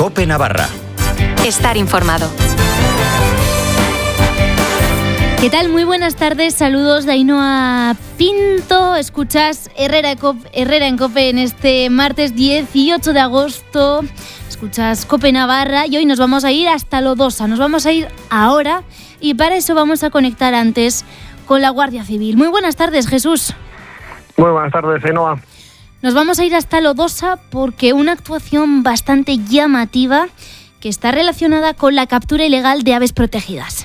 COPE Navarra. Estar informado. ¿Qué tal? Muy buenas tardes, saludos de Ainhoa Pinto. Escuchas Herrera en COPE en este martes 18 de agosto. Escuchas COPE Navarra y hoy nos vamos a ir hasta Lodosa. Nos vamos a ir ahora y para eso vamos a conectar antes con la Guardia Civil. Muy buenas tardes, Jesús. Muy buenas tardes, Ainhoa. Nos vamos a ir hasta Lodosa porque una actuación bastante llamativa que está relacionada con la captura ilegal de aves protegidas.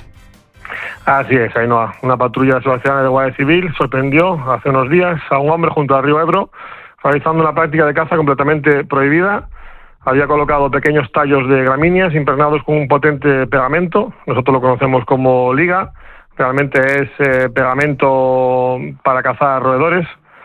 Así es, Ainhoa. Una patrulla de Sebastián de Guardia Civil sorprendió hace unos días a un hombre junto al río Ebro realizando una práctica de caza completamente prohibida. Había colocado pequeños tallos de gramíneas impregnados con un potente pegamento. Nosotros lo conocemos como liga. Realmente es pegamento para cazar roedores.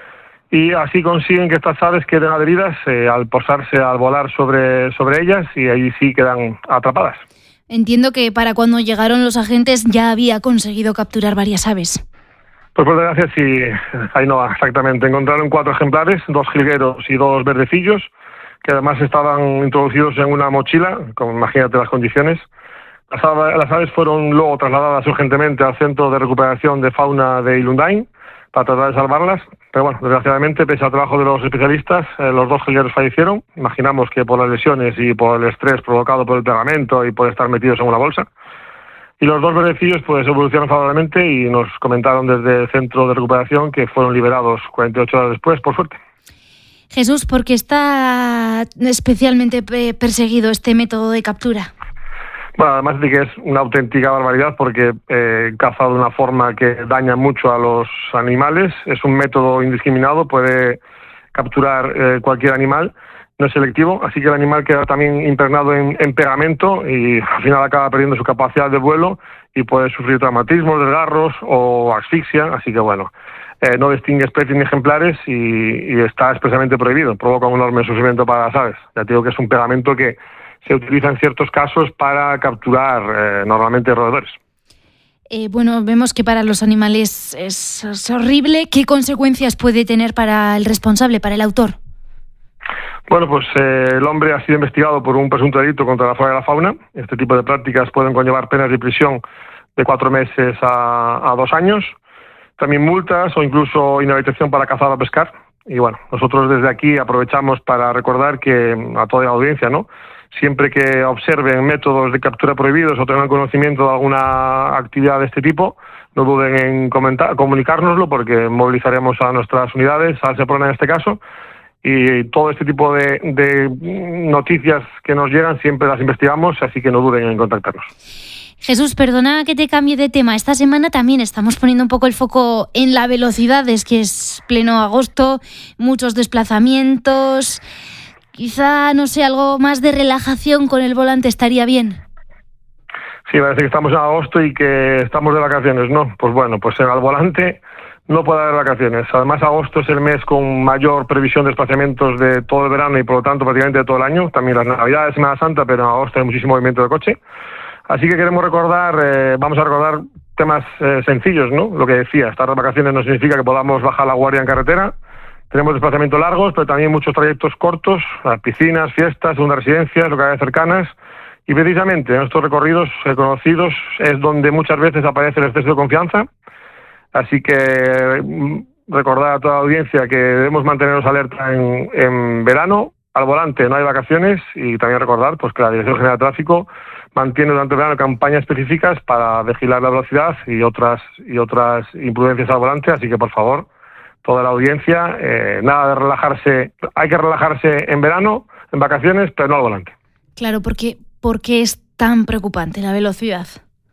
Y así consiguen que estas aves queden adheridas al posarse, al volar sobre ellas, y ahí sí quedan atrapadas. Entiendo que para cuando llegaron los agentes ya había conseguido capturar varias aves. Pues por desgracia sí, Ainhoa, exactamente. Encontraron 4 ejemplares, 2 jilgueros y 2 verdecillos, que además estaban introducidos en una mochila, como imagínate las condiciones. Las aves fueron luego trasladadas urgentemente al Centro de Recuperación de Fauna de Ilundain para tratar de salvarlas, pero bueno, desgraciadamente, pese al trabajo de los especialistas, los 2 jilgueros fallecieron. Imaginamos que por las lesiones y por el estrés provocado por el pegamento y por estar metidos en una bolsa. Y los 2 verdecillos pues evolucionaron favorablemente y nos comentaron desde el Centro de Recuperación que fueron liberados 48 horas después, por suerte. Jesús, ¿por qué está especialmente perseguido este método de captura? Bueno, además de que es una auténtica barbaridad porque caza de una forma que daña mucho a los animales, es un método indiscriminado, puede capturar cualquier animal, no es selectivo, así que el animal queda también impregnado en pegamento y al final acaba perdiendo su capacidad de vuelo y puede sufrir traumatismos, desgarros o asfixia, así que bueno, no distingue especies ni ejemplares y está expresamente prohibido, provoca un enorme sufrimiento para las aves. Ya te digo que es un pegamento que se utiliza en ciertos casos para capturar normalmente roedores. Bueno, vemos que para los animales es horrible. ¿Qué consecuencias puede tener para el responsable, para el autor? Bueno, pues el hombre ha sido investigado por un presunto delito contra la flora y la fauna. Este tipo de prácticas pueden conllevar penas de prisión de 4 meses a 2 años, también multas o incluso inhabilitación para cazar o pescar. Y bueno, nosotros desde aquí aprovechamos para recordar que a toda la audiencia, ¿no?, siempre que observen métodos de captura prohibidos o tengan conocimiento de alguna actividad de este tipo, no duden en comunicárnoslo porque movilizaremos a nuestras unidades, al SEPRONA en este caso, y todo este tipo de noticias que nos llegan siempre las investigamos, así que no duden en contactarnos. Jesús, perdona que te cambie de tema. Esta semana también estamos poniendo un poco el foco en la velocidad, es que es pleno agosto, muchos desplazamientos. Quizá, no sé, algo más de relajación con el volante estaría bien. Sí, parece que estamos en agosto y que estamos de vacaciones, ¿no? Pues bueno, pues al volante no puede haber vacaciones. Además, agosto es el mes con mayor previsión de desplazamientos de todo el verano y por lo tanto prácticamente de todo el año. También las Navidades, Semana Santa, pero en agosto hay muchísimo movimiento de coche. Así que queremos vamos a recordar temas sencillos, ¿no? Lo que decía, estar de vacaciones no significa que podamos bajar la guardia en carretera. Tenemos desplazamientos largos, pero también muchos trayectos cortos, a piscinas, fiestas, segundas residencias, localidades cercanas. Y precisamente en estos recorridos conocidos es donde muchas veces aparece el exceso de confianza. Así que recordar a toda la audiencia que debemos mantenernos alerta en verano. Al volante no hay vacaciones y también recordar pues que la Dirección General de Tráfico mantiene durante el verano campañas específicas para vigilar la velocidad y otras imprudencias al volante. Así que por favor, toda la audiencia, nada de relajarse. Hay que relajarse en verano, en vacaciones, pero no al volante. Claro, ¿por qué es tan preocupante la velocidad?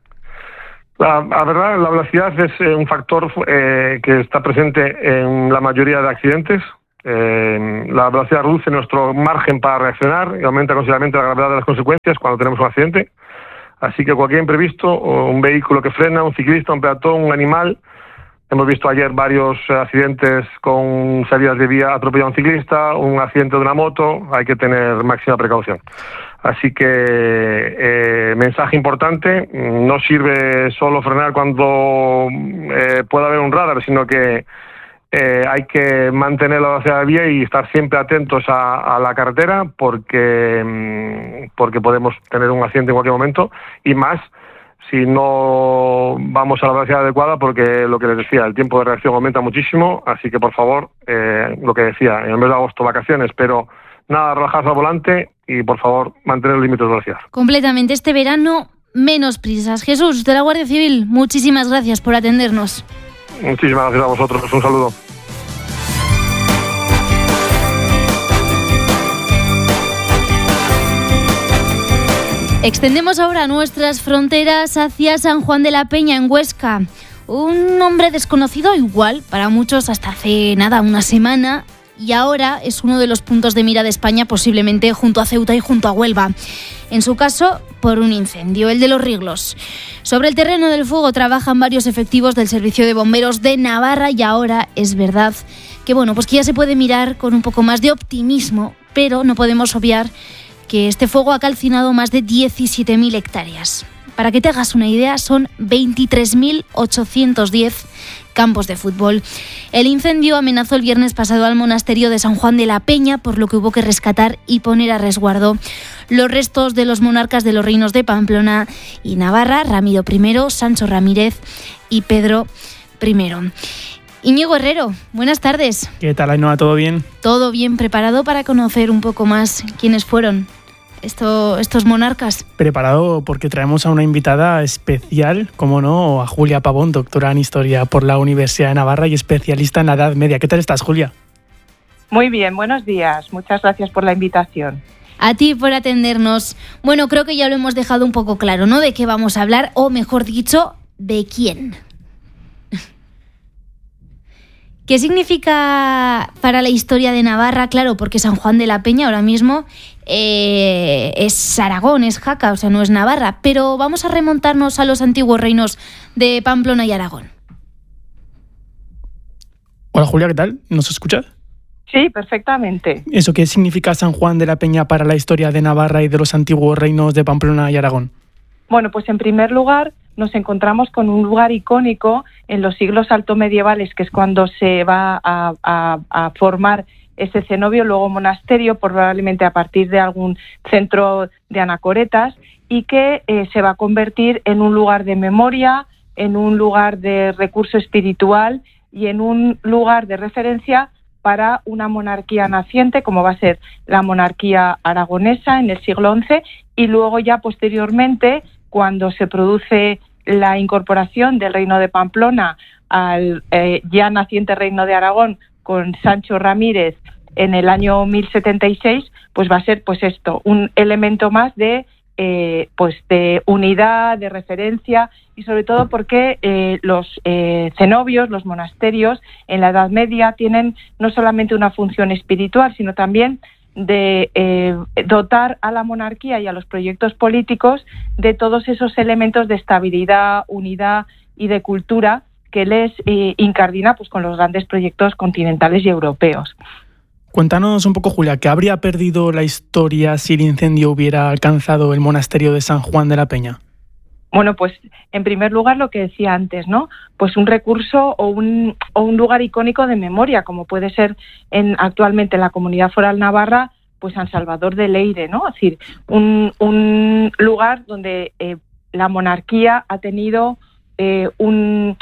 La verdad, la velocidad es un factor que está presente en la mayoría de accidentes. La velocidad reduce nuestro margen para reaccionar y aumenta considerablemente la gravedad de las consecuencias cuando tenemos un accidente. Así que cualquier imprevisto, un vehículo que frena, un ciclista, un peatón, un animal. Hemos visto ayer varios accidentes con salidas de vía, atropellado a un ciclista, un accidente de una moto. Hay que tener máxima precaución. Así que mensaje importante, no sirve solo frenar cuando pueda haber un radar, sino que hay que mantener la velocidad de vía y estar siempre atentos a la carretera porque podemos tener un accidente en cualquier momento, y más si no vamos a la velocidad adecuada, porque lo que les decía, el tiempo de reacción aumenta muchísimo. Así que por favor, lo que decía, en el mes de agosto vacaciones, pero nada, relajarse al volante y por favor mantener el límite de velocidad. Completamente, este verano menos prisas. Jesús, de la Guardia Civil, muchísimas gracias por atendernos. Muchísimas gracias a vosotros, un saludo. Extendemos ahora nuestras fronteras hacia San Juan de la Peña, en Huesca. Un nombre desconocido igual para muchos hasta hace nada, una semana, y ahora es uno de los puntos de mira de España, posiblemente junto a Ceuta y junto a Huelva. En su caso, por un incendio, el de Los Riglos. Sobre el terreno del fuego trabajan varios efectivos del Servicio de Bomberos de Navarra, y ahora es verdad que que ya se puede mirar con un poco más de optimismo, pero no podemos obviar que este fuego ha calcinado más de 17.000 hectáreas. Para que te hagas una idea, son 23.810 campos de fútbol. El incendio amenazó el viernes pasado al monasterio de San Juan de la Peña, por lo que hubo que rescatar y poner a resguardo los restos de los monarcas de los reinos de Pamplona y Navarra, Ramiro I, Sancho Ramírez y Pedro I. Íñigo Herrero, buenas tardes. ¿Qué tal, Ainhoa? ¿Todo bien? Todo bien, preparado para conocer un poco más quiénes fueron estos monarcas. Preparado porque traemos a una invitada especial, como no, a Julia Pavón, doctora en Historia por la Universidad de Navarra y especialista en la Edad Media. ¿Qué tal estás, Julia? Muy bien, buenos días. Muchas gracias por la invitación. A ti por atendernos. Bueno, creo que ya lo hemos dejado un poco claro, ¿no? De qué vamos a hablar, o mejor dicho, ¿de quién? ¿Qué significa para la historia de Navarra? Claro, porque San Juan de la Peña ahora mismo es Aragón, es Jaca, o sea, no es Navarra. Pero vamos a remontarnos a los antiguos reinos de Pamplona y Aragón. Hola, Julia, ¿qué tal? ¿Nos escuchas? Sí, perfectamente. ¿Eso qué significa San Juan de la Peña para la historia de Navarra y de los antiguos reinos de Pamplona y Aragón? Bueno, pues en primer lugar nos encontramos con un lugar icónico en los siglos altomedievales, que es cuando se va a formar ese cenobio, luego monasterio, probablemente a partir de algún centro de anacoretas, y que se va a convertir en un lugar de memoria, en un lugar de recurso espiritual y en un lugar de referencia para una monarquía naciente, como va a ser la monarquía aragonesa en el siglo XI, y luego ya posteriormente, cuando se produce la incorporación del reino de Pamplona al ya naciente reino de Aragón con Sancho Ramírez en el año 1076, pues va a ser pues esto, un elemento más de unidad, de referencia, y sobre todo porque los cenobios, los monasterios en la Edad Media tienen no solamente una función espiritual, sino también de dotar a la monarquía y a los proyectos políticos de todos esos elementos de estabilidad, unidad y de cultura que les incardina pues con los grandes proyectos continentales y europeos. Cuéntanos un poco, Julia, ¿qué habría perdido la historia si el incendio hubiera alcanzado el monasterio de San Juan de la Peña? Bueno, pues en primer lugar lo que decía antes, ¿no? Pues un recurso o un lugar icónico de memoria, como puede ser actualmente en la Comunidad Foral Navarra, pues San Salvador de Leire, ¿no? Es decir, un lugar donde la monarquía ha tenido un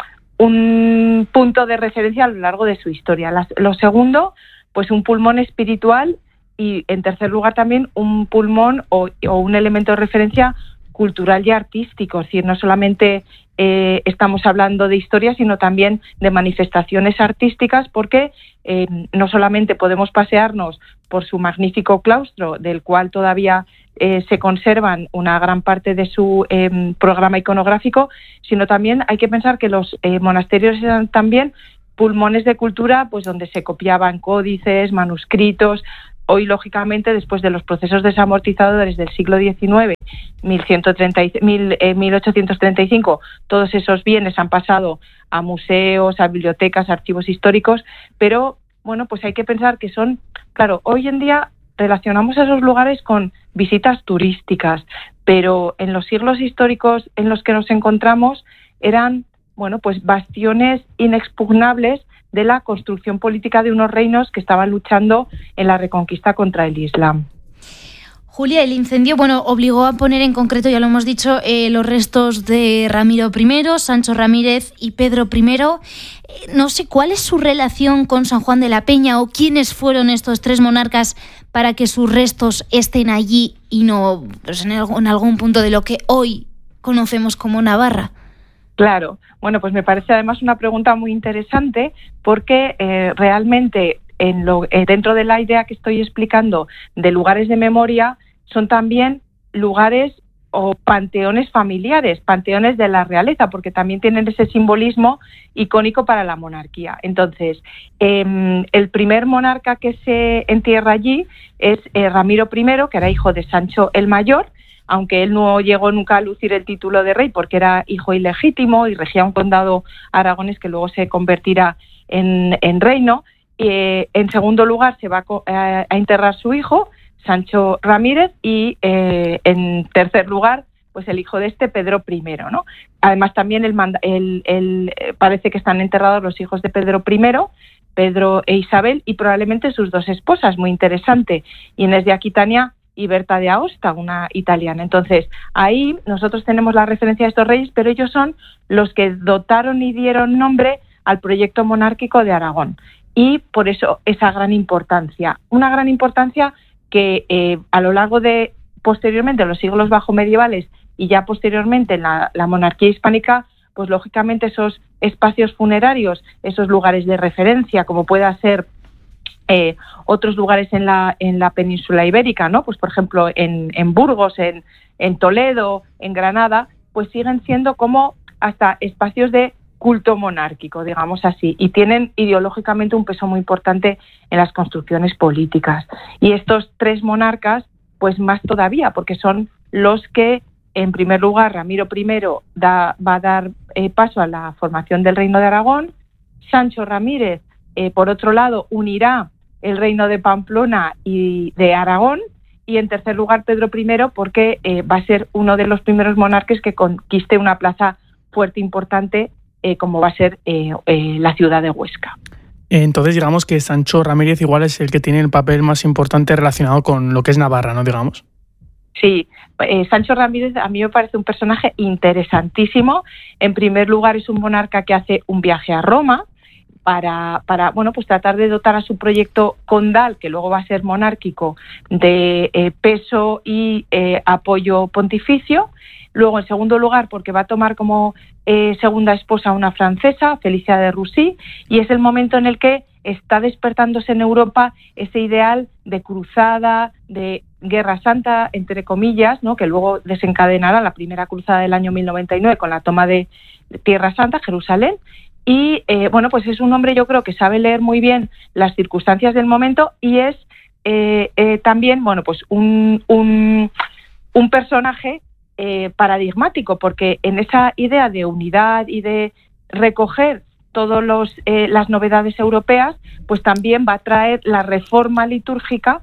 punto de referencia a lo largo de su historia. Lo segundo, pues un pulmón espiritual, y en tercer lugar también un pulmón o un elemento de referencia cultural y artístico. Es decir, no solamente estamos hablando de historia, sino también de manifestaciones artísticas, porque no solamente podemos pasearnos por su magnífico claustro, del cual todavía se conservan una gran parte de su programa iconográfico, sino también hay que pensar que los monasterios eran también pulmones de cultura, pues donde se copiaban códices, manuscritos. Hoy, lógicamente, después de los procesos desamortizadores del siglo XIX, 1835, todos esos bienes han pasado a museos, a bibliotecas, a archivos históricos, pero bueno, pues hay que pensar que son, claro, hoy en día relacionamos esos lugares con visitas turísticas, pero en los siglos históricos en los que nos encontramos eran, bueno, pues bastiones inexpugnables de la construcción política de unos reinos que estaban luchando en la reconquista contra el Islam. Julia, el incendio, obligó a poner en concreto, ya lo hemos dicho, los restos de Ramiro I, Sancho Ramírez y Pedro I. No sé cuál es su relación con San Juan de la Peña o quiénes fueron estos tres monarcas para que sus restos estén allí y no en algún punto de lo que hoy conocemos como Navarra. Claro, pues me parece además una pregunta muy interesante porque realmente dentro de la idea que estoy explicando de lugares de memoria son también lugares o panteones familiares, panteones de la realeza, porque también tienen ese simbolismo icónico para la monarquía. Entonces, el primer monarca que se entierra allí es Ramiro I, que era hijo de Sancho el Mayor, aunque él no llegó nunca a lucir el título de rey porque era hijo ilegítimo y regía un condado aragonés que luego se convertirá en reino. En segundo lugar se va a enterrar su hijo, Sancho Ramírez, y en tercer lugar, pues el hijo de Pedro I, ¿no? Además también parece que están enterrados los hijos de Pedro I, Pedro e Isabel, y probablemente sus dos esposas, muy interesante, Inés de Aquitania y Berta de Aosta, una italiana. Entonces, ahí nosotros tenemos la referencia de estos reyes, pero ellos son los que dotaron y dieron nombre al proyecto monárquico de Aragón. Y por eso esa gran importancia. Una gran importancia que a lo largo de, posteriormente, los siglos bajomedievales y ya posteriormente en la monarquía hispánica, pues lógicamente esos espacios funerarios, esos lugares de referencia, como pueda ser otros lugares en la península ibérica, ¿no? Pues por ejemplo en Burgos, en Toledo, en Granada, pues siguen siendo como hasta espacios de culto monárquico, digamos así, y tienen ideológicamente un peso muy importante en las construcciones políticas. Y estos tres monarcas, pues más todavía, porque son los que, en primer lugar, Ramiro I va a dar paso a la formación del Reino de Aragón. Sancho Ramírez, por otro lado, unirá el Reino de Pamplona y de Aragón. Y en tercer lugar, Pedro I, porque va a ser uno de los primeros monarcas que conquiste una plaza fuerte, importante, como va a ser la ciudad de Huesca. Entonces, digamos que Sancho Ramírez igual es el que tiene el papel más importante relacionado con lo que es Navarra, ¿no? Digamos. Sí, Sancho Ramírez a mí me parece un personaje interesantísimo. En primer lugar, es un monarca que hace un viaje a Roma para pues tratar de dotar a su proyecto condal, que luego va a ser monárquico, de peso y apoyo pontificio. Luego, en segundo lugar, porque va a tomar como segunda esposa a una francesa, Felicia de Russy, y es el momento en el que está despertándose en Europa ese ideal de cruzada, de guerra santa, entre comillas, ¿no? Que luego desencadenará la primera cruzada del año 1099 con la toma de Tierra Santa, Jerusalén. Y pues es un hombre, yo creo, que sabe leer muy bien las circunstancias del momento y es también, pues un personaje paradigmático, porque en esa idea de unidad y de recoger todas las novedades europeas, pues también va a traer la reforma litúrgica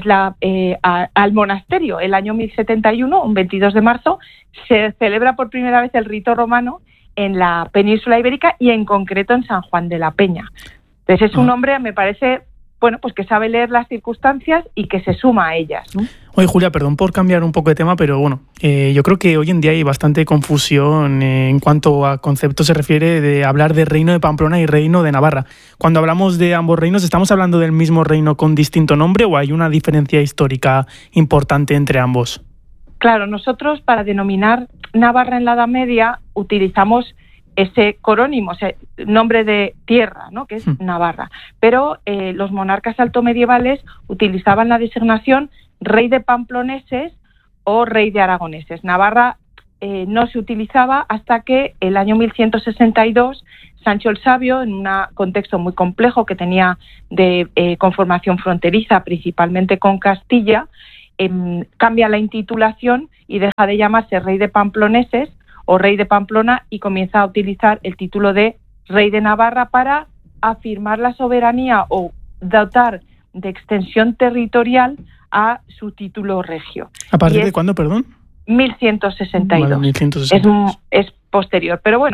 al monasterio. El año 1071, un 22 de marzo, se celebra por primera vez el rito romano en la península ibérica y en concreto en San Juan de la Peña. Entonces es un hombre, me parece, pues que sabe leer las circunstancias y que se suma a ellas, ¿no? Oye, Julia, perdón por cambiar un poco de tema, pero yo creo que hoy en día hay bastante confusión en cuanto a conceptos se refiere de hablar de Reino de Pamplona y Reino de Navarra. Cuando hablamos de ambos reinos, ¿estamos hablando del mismo reino con distinto nombre o hay una diferencia histórica importante entre ambos? Claro, nosotros para denominar Navarra en la Edad Media utilizamos ese corónimo, ese nombre de tierra, ¿no? Que es Navarra. Pero los monarcas altomedievales utilizaban la designación rey de pamploneses o rey de aragoneses. Navarra no se utilizaba hasta que el año 1162 Sancho el Sabio, en un contexto muy complejo que tenía de conformación fronteriza, principalmente con Castilla, cambia la intitulación y deja de llamarse rey de pamploneses o rey de Pamplona y comienza a utilizar el título de rey de Navarra para afirmar la soberanía o dotar de extensión territorial a su título regio. ¿A partir de cuándo, perdón? 1162. Vale, 1162. Es posterior, pero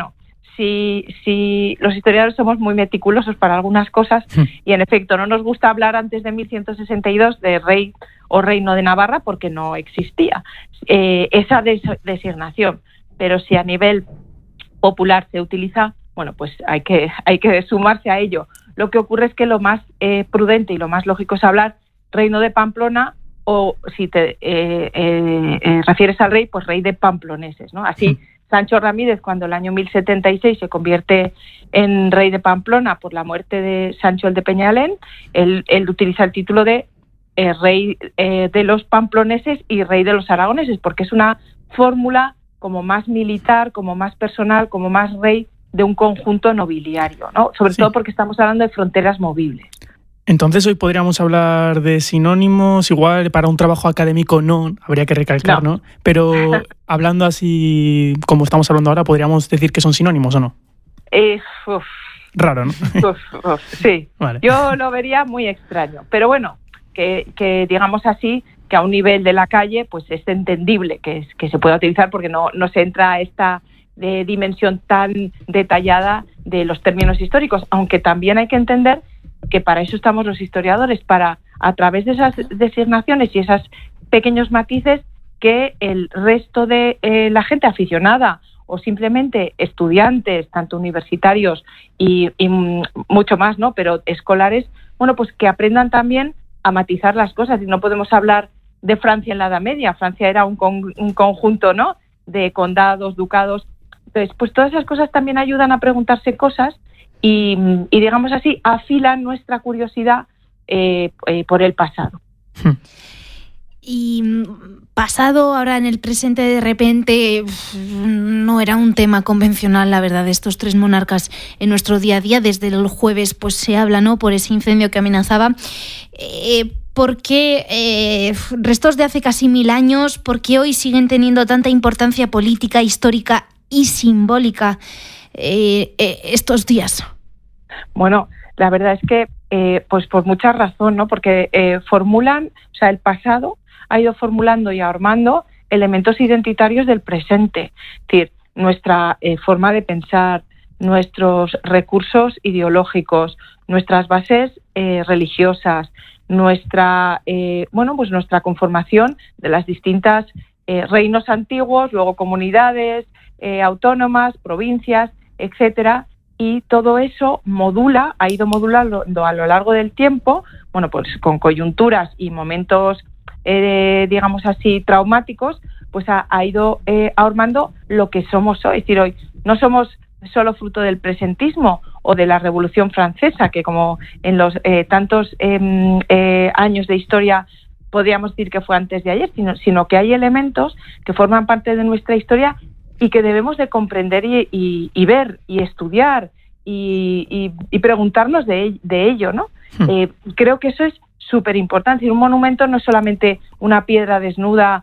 si los historiadores somos muy meticulosos para algunas cosas y en efecto no nos gusta hablar antes de 1162 de rey o reino de Navarra porque no existía esa designación, pero si a nivel popular se utiliza, bueno, pues hay que sumarse a ello. Lo que ocurre es que lo más prudente y lo más lógico es hablar reino de Pamplona, o si te refieres al rey, pues rey de pamploneses, ¿no? Así, Sancho Ramírez, cuando el año 1076 se convierte en rey de Pamplona por la muerte de Sancho el de Peñalén, él utiliza el título de rey de los pamploneses y rey de los aragoneses, porque es una fórmula como más militar, como más personal, como más rey de un conjunto nobiliario, ¿no? Sobre todo porque estamos hablando de fronteras movibles. Entonces hoy podríamos hablar de sinónimos, igual para un trabajo académico no, habría que recalcar, ¿no? Pero hablando así como estamos hablando ahora, ¿podríamos decir que son sinónimos o no? Raro, ¿no? Sí, vale. Yo lo vería muy extraño, pero bueno, que digamos así, que a un nivel de la calle pues es entendible que se pueda utilizar porque no se entra a esta dimensión tan detallada de los términos históricos, aunque también hay que entender que para eso estamos los historiadores, para a través de esas designaciones y esos pequeños matices que el resto de la gente aficionada o simplemente estudiantes, tanto universitarios y mucho más, ¿no? Pero escolares, bueno, pues que aprendan también a matizar las cosas. Y no podemos hablar de Francia en la Edad Media. Francia era un conjunto, ¿no?, de condados, ducados. Entonces, pues todas esas cosas también ayudan a preguntarse cosas y digamos así, afilan nuestra curiosidad por el pasado. Y pasado, ahora en el presente, de repente no era un tema convencional, la verdad, de estos tres monarcas en nuestro día a día. Desde el jueves pues se habla, ¿no?, por ese incendio que amenazaba. ¿Por qué restos de hace casi 1000 años, por qué hoy siguen teniendo tanta importancia política, histórica y simbólica estos días? Bueno, la verdad es que pues por mucha razón, ¿no? Porque formulan, o sea, el pasado ha ido formulando y armando elementos identitarios del presente. Es decir, nuestra forma de pensar, nuestros recursos ideológicos, nuestras bases religiosas, nuestra nuestra conformación de las distintas reinos antiguos, luego comunidades autónomas, provincias, etcétera, y todo eso ha ido modulando a lo largo del tiempo, bueno, pues con coyunturas y momentos digamos así traumáticos, pues ha ido armando lo que somos hoy. Es decir, hoy no somos solo fruto del presentismo o de la Revolución Francesa, que como en los tantos años de historia podríamos decir que fue antes de ayer, sino que hay elementos que forman parte de nuestra historia y que debemos de comprender y ver y estudiar y preguntarnos de ello, ¿no? Creo que eso es súper importante. Un monumento no es solamente una piedra desnuda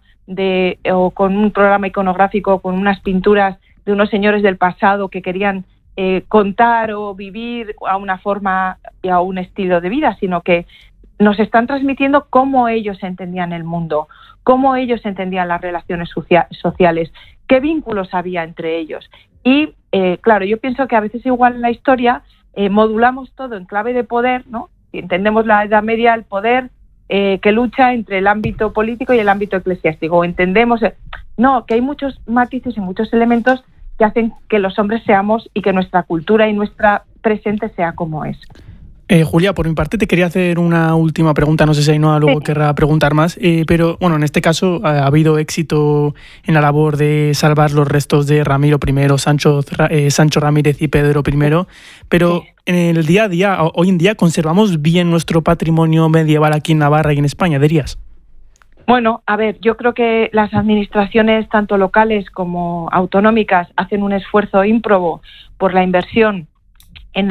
o con un programa iconográfico, con unas pinturas de unos señores del pasado que querían contar o vivir a una forma y a un estilo de vida, sino que nos están transmitiendo cómo ellos entendían el mundo, cómo ellos entendían las relaciones sociales, qué vínculos había entre ellos. Y, claro, yo pienso que a veces igual en la historia modulamos todo en clave de poder, ¿no? Si entendemos la Edad Media, el poder que lucha entre el ámbito político y el ámbito eclesiástico. Entendemos... No, que hay muchos matices y muchos elementos que hacen que los hombres seamos y que nuestra cultura y nuestra presente sea como es. Julia, por mi parte te quería hacer una última pregunta, no sé si Ainhoa luego querrá preguntar más, pero bueno, en este caso ha habido éxito en la labor de salvar los restos de Ramiro I, Sancho Ramírez y Pedro I, pero en el día a día, hoy en día, ¿conservamos bien nuestro patrimonio medieval aquí en Navarra y en España, dirías? Bueno, a ver, yo creo que las administraciones, tanto locales como autonómicas, hacen un esfuerzo ímprobo por la inversión en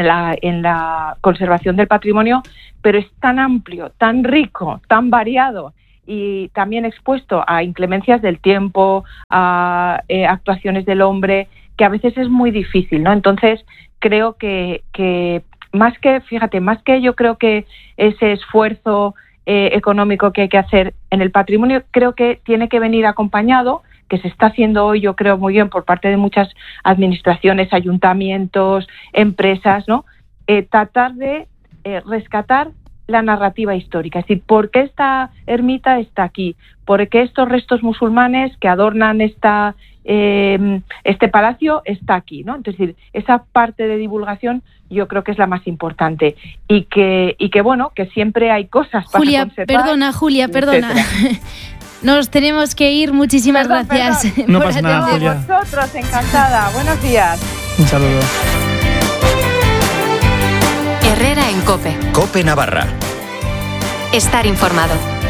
la conservación del patrimonio, pero es tan amplio, tan rico, tan variado y también expuesto a inclemencias del tiempo, a actuaciones del hombre, que a veces es muy difícil, ¿no? Entonces, creo que más que yo creo que ese esfuerzo económico que hay que hacer en el patrimonio, creo que tiene que venir acompañado que se está haciendo hoy, yo creo muy bien, por parte de muchas administraciones, ayuntamientos, empresas, ¿no? Tratar de rescatar la narrativa histórica, es decir, ¿por qué esta ermita está aquí? ¿Por qué estos restos musulmanes que adornan este palacio está aquí, ¿no? Entonces, esa parte de divulgación yo creo que es la más importante y que bueno, que siempre hay cosas para conservar. Julia, perdona. Nos tenemos que ir. Muchísimas gracias. Perdón. No pasa nada, Julia. Vosotros, encantada. Buenos días. Un saludo. Herrera en COPE. COPE Navarra. Estar informado.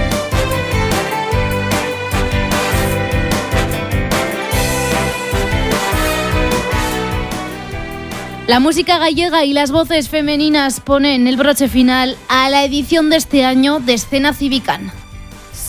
La música gallega y las voces femeninas ponen el broche final a la edición de este año de Escena Cívicán.